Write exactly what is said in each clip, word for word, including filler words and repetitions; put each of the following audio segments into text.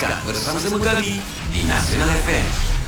Teruskan bersama-sama kami di Nasional F M.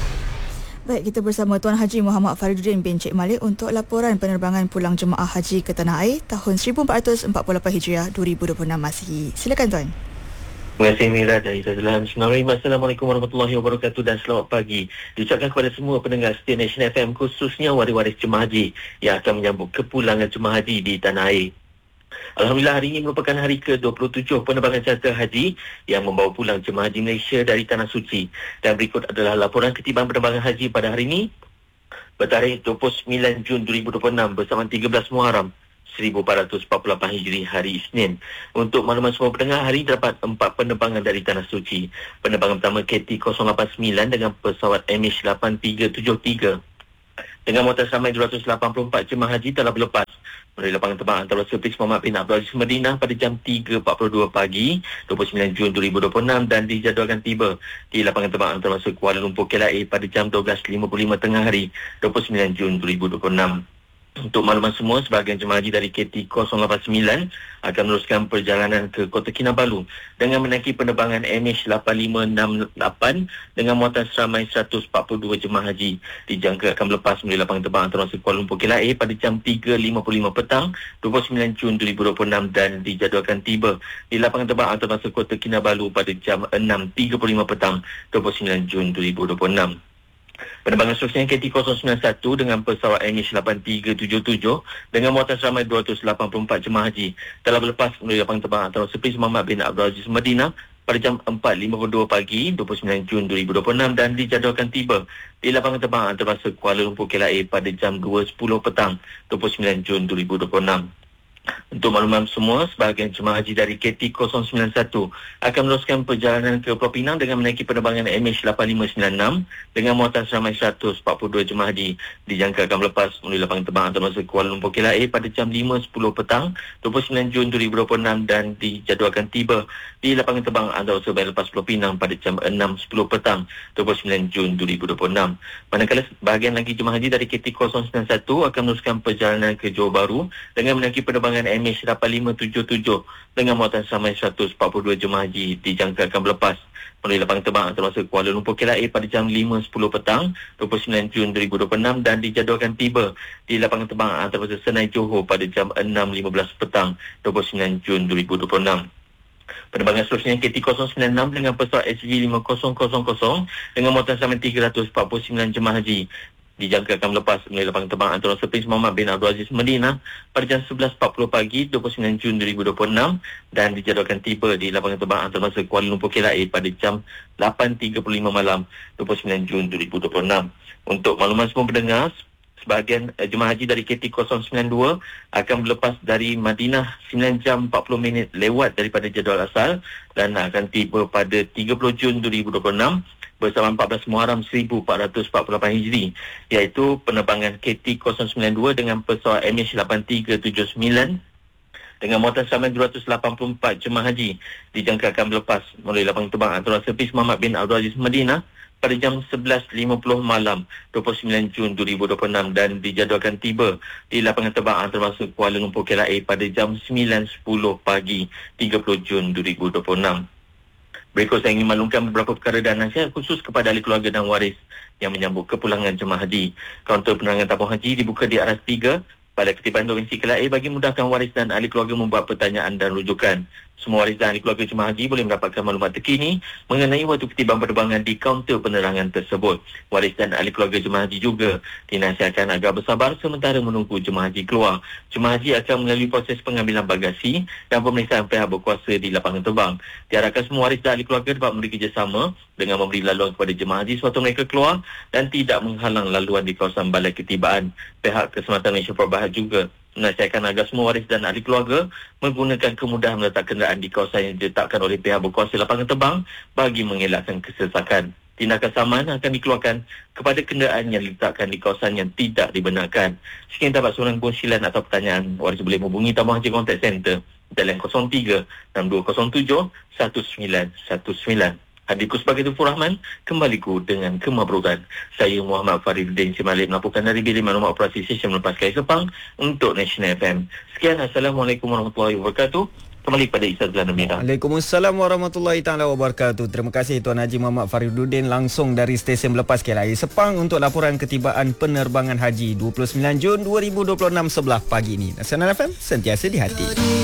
Baik, kita bersama Tuan Haji Muhammad Fariduddin bin Cik Malik untuk laporan penerbangan pulang jemaah haji ke Tanah Air tahun seribu empat ratus empat puluh lapan Hijriah dua ribu dua puluh enam Masihi. Silakan Tuan. Terima kasih Mira dari Tazlan. Bismillahirrahmanirrahim. Assalamualaikum warahmatullahi wabarakatuh dan selamat pagi. Diucapkan kepada semua pendengar setia Nation F M, khususnya waris-waris jemaah haji yang akan menyambut kepulangan jemaah haji di Tanah Air. Alhamdulillah, hari ini merupakan hari ke dua puluh tujuh penerbangan charter haji yang membawa pulang jemaah haji Malaysia dari Tanah Suci. Dan berikut adalah laporan ketibaan penerbangan haji pada hari ini bertarikh dua puluh sembilan Jun dua ribu dua puluh enam bersama tiga belas Muharram seribu empat ratus empat puluh lapan Hijri, hari Isnin. Untuk makluman semua pendengar, hari ini terdapat empat penerbangan dari Tanah Suci. Penerbangan pertama K T kosong lapan sembilan dengan pesawat M H lapan tiga tujuh tiga dengan muatan ramai dua ratus lapan puluh empat jemaah haji telah berlepas dari lapangan terbang antarabangsa Prince Muhammad bin Abdul Aziz Madinah pada jam tiga empat puluh dua pagi dua puluh sembilan Jun dua ribu dua puluh enam dan dijadualkan tiba di lapangan terbang antarabangsa Kuala Lumpur K L A pada jam dua belas lima puluh lima tengah hari dua puluh sembilan Jun dua ribu dua puluh enam. Untuk makluman semua, sebahagian jemaah haji dari K T kosong lapan sembilan akan meneruskan perjalanan ke Kota Kinabalu dengan menaiki penerbangan M H lapan lima enam lapan dengan muatan seramai seratus empat puluh dua jemaah haji. Dijangka akan berlepas melalui lapangan terbang antarabangsa Kuala Lumpur K L A pada jam tiga lima puluh lima petang dua puluh sembilan Jun dua ribu dua puluh enam dan dijadualkan tiba di lapangan terbang antarabangsa Kota Kinabalu pada jam enam tiga puluh lima petang dua puluh sembilan Jun dua ribu dua puluh enam. Penerbangan seterusnya K T kosong sembilan satu dengan pesawat M H lapan tiga tujuh tujuh dengan muatan seramai dua ratus lapan puluh empat jemaah haji telah berlepas melalui lapangan terbang antarabangsa Prince Muhammad bin Abdul Aziz Madinah pada jam empat lima puluh dua pagi dua puluh sembilan Jun dua ribu dua puluh enam dan dijadualkan tiba di lapangan terbang antarabangsa Kuala Lumpur K L A pada jam dua sepuluh petang dua puluh sembilan Jun dua ribu dua puluh enam. Untuk makluman semua, sebahagian jemaah haji dari K T kosong sembilan satu akan meneruskan perjalanan ke Pulau Pinang dengan menaiki penerbangan M H lapan lima sembilan enam dengan muatan seramai seratus empat puluh dua jemaah haji. Dijangka akan berlepas melalui lapangan terbang antarabangsa Kuala Lumpur K L A pada jam lima sepuluh petang dua puluh sembilan Jun dua ribu dua puluh enam dan dijadualkan tiba di lapangan terbang antarabangsa Bypass Pulau Pinang pada jam enam sepuluh petang dua puluh sembilan Jun dua ribu dua puluh enam. Manakala bahagian lagi jemaah haji dari K T kosong sembilan satu akan meneruskan perjalanan ke Johor Bahru dengan menaiki penerbangan M H lapan lima tujuh tujuh dengan muatan seramai seratus empat puluh dua jemaah haji. Dijangka akan berlepas melalui lapangan terbang antarabangsa Kuala Lumpur K L A pada jam lima sepuluh petang dua puluh sembilan Jun dua ribu dua puluh enam dan dijadualkan tiba di lapangan terbang antarabangsa Senai Johor pada jam enam lima belas petang dua puluh sembilan Jun dua ribu dua puluh enam. Penerbangan seterusnya K T kosong sembilan enam dengan pesawat S V lima kosong kosong kosong dengan muatan seramai tiga ratus empat puluh sembilan jemaah haji. Dijangka akan melepas melalui lapangan terbang antarabangsa Prince Muhammad bin Abdul Aziz Madinah pada jam sebelas empat puluh pagi dua puluh sembilan Jun dua ribu dua puluh enam dan dijadualkan tiba di lapangan terbang antarabangsa Kuala Lumpur K L A pada jam lapan tiga puluh lima malam dua puluh sembilan Jun dua ribu dua puluh enam. Untuk makluman semua pendengar, sebahagian eh, jemaah haji dari K T kosong sembilan dua akan berlepas dari Madinah sembilan jam empat puluh minit lewat daripada jadual asal dan akan tiba pada tiga puluh Jun dua ribu dua puluh enam bersama empat belas Muharram seribu empat ratus empat puluh lapan Hijri, iaitu penerbangan K T kosong sembilan dua dengan pesawat M H lapan tiga tujuh sembilan dengan muatan seramai dua ratus lapan puluh empat jemaah haji. Dijangka akan berlepas melalui lapangan terbang antarabangsa Prince Muhammad bin Abdul Aziz Madinah pada jam sebelas lima puluh malam dua puluh sembilan Jun dua ribu dua puluh enam dan dijadualkan tiba di lapangan terbang antarabangsa Kuala Lumpur K L A pada jam sembilan sepuluh pagi tiga puluh Jun dua ribu dua puluh enam. Berikut saya ingin maklumkan beberapa perkara dan nasihat khusus kepada ahli keluarga dan waris yang menyambut kepulangan jemaah haji. Kaunter penerangan tabung haji dibuka di aras tiga pada Ketibaan Provinsi K L A bagi memudahkan waris dan ahli keluarga membuat pertanyaan dan rujukan. Semua waris dan ahli keluarga jemaah haji boleh mendapatkan maklumat terkini mengenai waktu ketibaan penerbangan di kaunter penerangan tersebut. Waris dan ahli keluarga jemaah haji juga dinasihatkan agar bersabar sementara menunggu jemaah haji keluar. Jemaah haji akan melalui proses pengambilan bagasi dan pemeriksaan pihak berkuasa di lapangan terbang. Diharapkan semua waris dan ahli keluarga dapat memberi kerjasama dengan memberi laluan kepada jemaah haji sewaktu mereka keluar dan tidak menghalang laluan di kawasan balai ketibaan. Pihak Keselamatan Malaysia Perbahat juga menasihatkan agar semua waris dan ahli keluarga menggunakan kemudahan meletak kenderaan di kawasan yang ditetapkan oleh pihak berkuasa lapangan terbang bagi mengelakkan kesesakan. Tindakan saman akan dikeluarkan kepada kenderaan yang diletakkan di kawasan yang tidak dibenarkan. Sekian dapat soalan kongsilan atau pertanyaan, waris boleh menghubungi Tabung Haji Contact Center dalam kosong tiga enam dua kosong tujuh satu sembilan satu sembilan. Hadirku sebagai Tufur Rahman, kembaliku dengan kemabrukan. Saya Muhammad Fariduddin Simalik melaporkan dari Bilik Maklumat Operasi Stesen Melepas Kaya Sepang untuk National F M. Sekian, Assalamualaikum warahmatullahi wabarakatuh. Kembali pada Isa Zlan Amira. Waalaikumsalam warahmatullahi taala wabarakatuh. Terima kasih Tuan Haji Muhammad Fariduddin langsung dari stesen Melepas K L I Sepang untuk laporan ketibaan penerbangan haji dua puluh sembilan Jun dua ribu dua puluh enam sebelah pagi ini. Nasional F M sentiasa di hati.